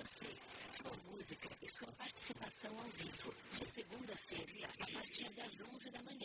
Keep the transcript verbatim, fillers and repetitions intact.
você, sua música e sua participação ao vivo. De segunda a sexta, a partir das onze da manhã.